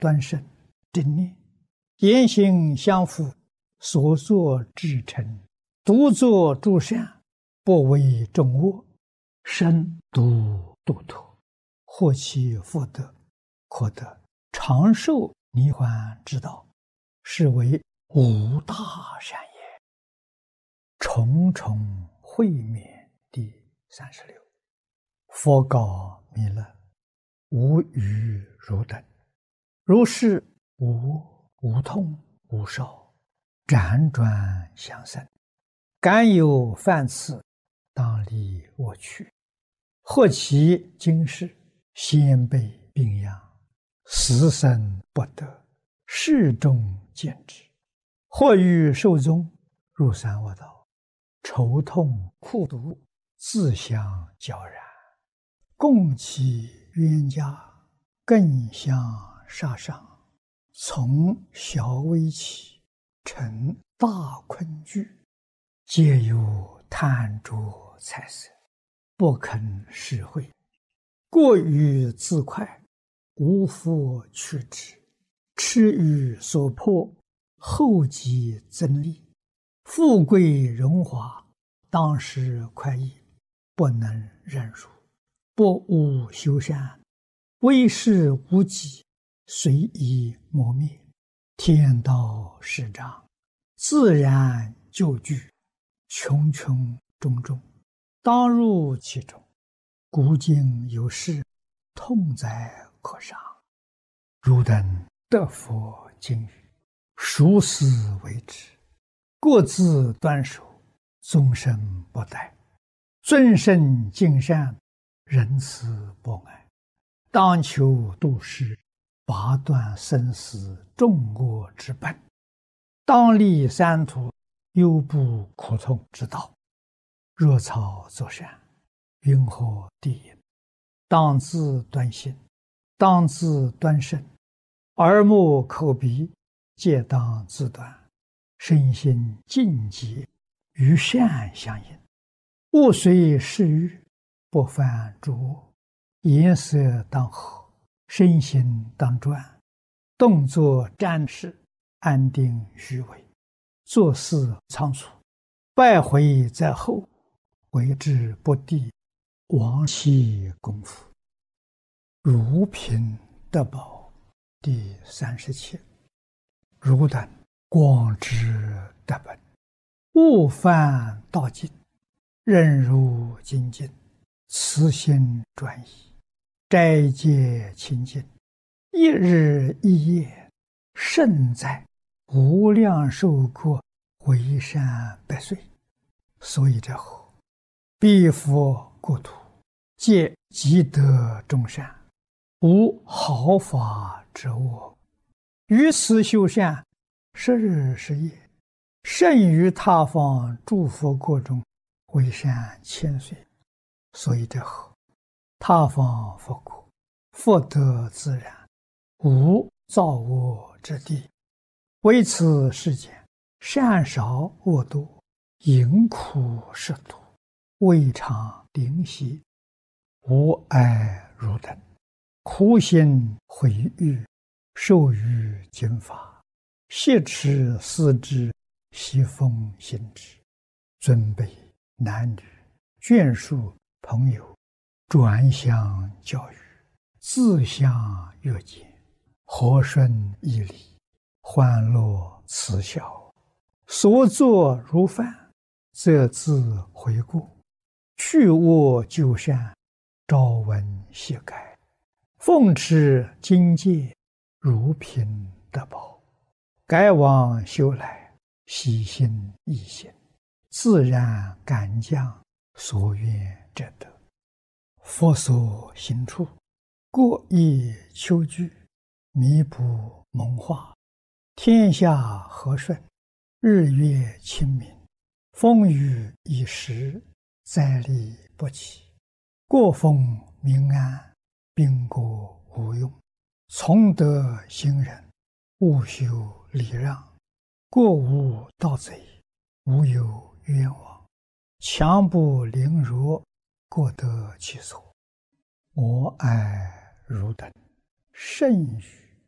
端正正念，言行相符，所作至诚，独作诸善，不为众恶，身独度脱，获其福德，可得长寿涅槃之道，是为无大善也。重重会面第36。佛告弥勒：无余汝等，如是无痛无烧，辗转相生，敢有犯次，当离我去。或其今世先辈病殃，死生不得，世众见之。或欲寿终，入三恶道，愁痛苦毒，自相交然，共其冤家，更相杀伤，从小危起，成大困惧，皆有贪着财色，不肯施惠，过于自快，无复去之，痴于所迫，后继增利，富贵荣华，当时快意，不能忍辱，不务修善，为事无己，随意磨灭，天道始长，自然就具，穷穷种种，当入其中。古今有事，痛哉可伤。汝等得佛经语，熟思为之，各自端守，终身不殆，尊圣敬善，仁慈博爱，当求度世，拔断生死众恶之本，当立三途，忧怖苦痛之道。若草作善，云何地也？当自端心，当自端身，耳目口鼻皆当自端，身心净洁，与善相应，勿随世欲，不犯诸恶，颜色当和，身心当专，动作瞻视，安定虚伪，做事仓促，败毁在后，为之不第，亡其功夫。如贫得宝第37。汝等广知得本，勿犯道境，忍辱精进，慈心专一，斋戒清净，一日一夜，胜在无量寿过，为善百岁。所以者何？彼佛国土，皆积德众善，无毫发之恶，于此修善，10日10夜，胜于他方诸佛国中，为善千岁。所以者何？他方佛国，福德自然，无造恶之地，为此世间善少恶多，淫苦食毒，未尝灵犀，无碍汝等，苦心毁誉，受于经法，挟持思之，习奉行之，尊卑男女眷属朋友，转相教育，自相约见，和顺义理，欢乐慈孝，所作如犯，则自悔过，去恶就善，朝闻夕改，奉持经戒，如贫得宝，改往修来，喜心易行，自然感将，所愿者得。佛所行处，过亦求具，弥补蒙化，天下和顺，日月清明，风雨已时，灾利不起，国风民安，兵国无用，从德行人，勿修礼让，国无盗贼，无有冤枉，强不凌弱，各得其所。我爱汝等，甚于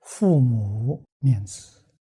父母念子。